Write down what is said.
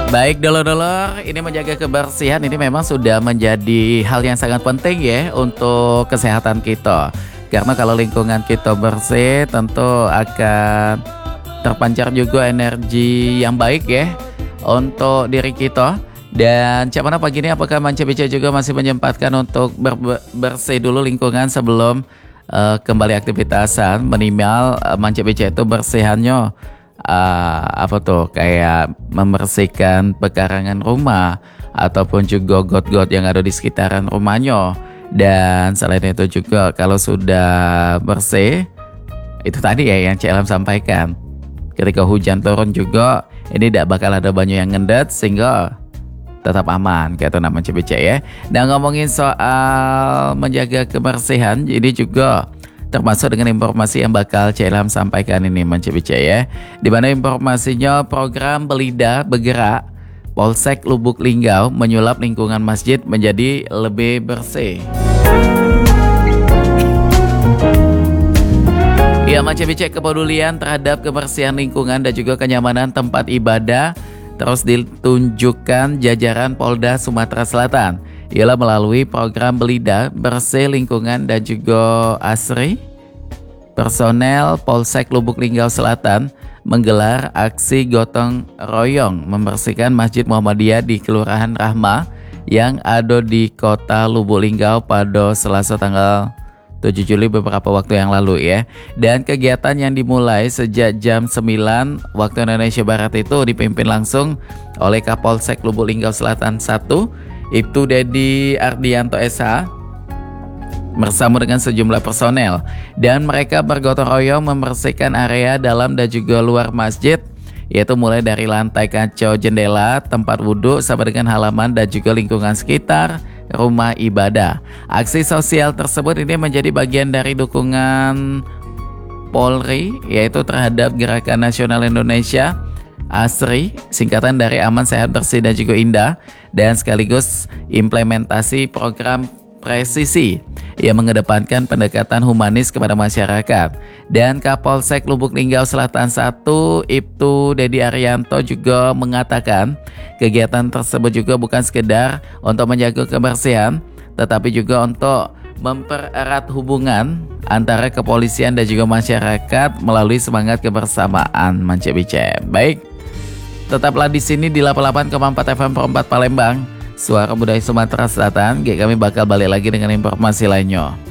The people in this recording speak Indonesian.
Baik dulur-dulur, ini menjaga kebersihan ini memang sudah menjadi hal yang sangat penting ya untuk kesehatan kita. Karena kalau lingkungan kita bersih tentu akan terpancar juga energi yang baik ya untuk diri kita. Dan Cak Mana pagi ini apakah Manca Bica juga masih menyempatkan untuk bersih dulu lingkungan sebelum kembali aktivitasan, minimal Manca Bica itu bersihannya apa tuh kayak membersihkan pekarangan rumah ataupun juga got-got yang ada di sekitaran rumahnya. Dan selain itu juga kalau sudah bersih, itu tadi ya yang Cik Ilham sampaikan, ketika hujan turun juga ini tidak bakal ada banyak yang ngendet sehingga tetap aman kayak itu namanya CBC ya. Dan ngomongin soal menjaga kebersihan, ini juga termasuk dengan informasi yang bakal Cik Ilham sampaikan ini Manca ya. Di mana informasinya program Belida Bergerak Polsek Lubuk Linggau menyulap lingkungan masjid menjadi lebih bersih. Ya, Manca kepedulian terhadap kebersihan lingkungan dan juga kenyamanan tempat ibadah terus ditunjukkan jajaran Polda Sumatera Selatan. Ialah melalui program Belida Bersih Lingkungan dan juga ASRI. Personel Polsek Lubuk Linggau Selatan menggelar aksi gotong royong membersihkan Masjid Muhammadiyah di Kelurahan Rahma yang ada di Kota Lubuk Linggau pada Selasa tanggal 7 Juli beberapa waktu yang lalu ya. Dan kegiatan yang dimulai sejak jam 9 waktu Indonesia Barat itu dipimpin langsung oleh Kapolsek Lubuk Linggau Selatan 1 Ibtu Dedi Ardianto SH bersama dengan sejumlah personel, dan mereka bergotong royong membersihkan area dalam dan juga luar masjid, yaitu mulai dari lantai kaca jendela, tempat wudhu, sampai dengan halaman dan juga lingkungan sekitar rumah ibadah. Aksi sosial tersebut ini menjadi bagian dari dukungan Polri, yaitu terhadap Gerakan Nasional Indonesia ASRI, singkatan dari Aman Sehat Bersih dan juga Indah, dan sekaligus implementasi program presisi yang mengedepankan pendekatan humanis kepada masyarakat. Dan Kapolsek Lubuk Linggau Selatan 1 Ibtu Dedi Arianto juga mengatakan kegiatan tersebut juga bukan sekedar untuk menjaga kebersihan, tetapi juga untuk mempererat hubungan antara kepolisian dan juga masyarakat melalui semangat kebersamaan Manca Bice. Baik, tetaplah di sini di 88,4 FM Pro 4 Palembang, Suara Budaya Sumatera Selatan. Kami bakal balik lagi dengan informasi lainnya.